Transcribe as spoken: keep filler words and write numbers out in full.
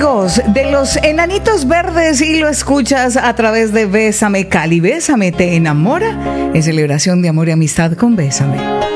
amigos de los Enanitos Verdes y lo escuchas a través de Bésame Cali. Bésame te enamora en celebración de amor y amistad con Bésame.